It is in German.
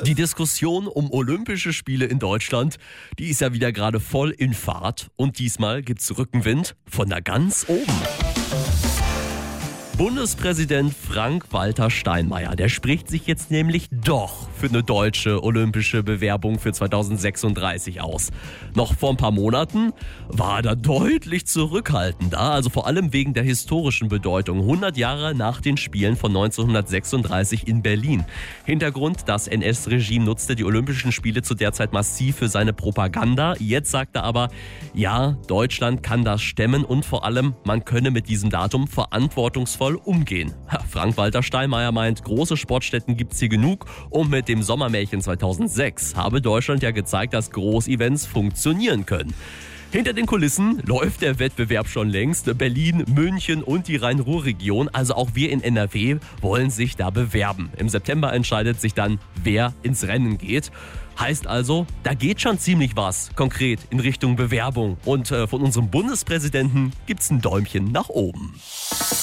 Die Diskussion um Olympische Spiele in Deutschland, die ist ja wieder gerade voll in Fahrt. Und diesmal gibt's Rückenwind von da ganz oben. Bundespräsident Frank-Walter Steinmeier, der spricht sich jetzt nämlich doch für eine deutsche olympische Bewerbung für 2036 aus. Noch vor ein paar Monaten war er da deutlich zurückhaltender, also vor allem wegen der historischen Bedeutung. 100 Jahre nach den Spielen von 1936 in Berlin. Hintergrund, das NS-Regime nutzte die Olympischen Spiele zu der Zeit massiv für seine Propaganda. Jetzt sagt er aber, ja, Deutschland kann das stemmen und vor allem, man könne mit diesem Datum verantwortungsvoll umgehen. Frank-Walter Steinmeier meint, große Sportstätten gibt's hier genug und mit dem Sommermärchen 2006 habe Deutschland ja gezeigt, dass Großevents funktionieren können. Hinter den Kulissen läuft der Wettbewerb schon längst. Berlin, München und die Rhein-Ruhr-Region, also auch wir in NRW, wollen sich da bewerben. Im September entscheidet sich dann, wer ins Rennen geht. Heißt also, da geht schon ziemlich was konkret in Richtung Bewerbung. Und von unserem Bundespräsidenten gibt's ein Däumchen nach oben.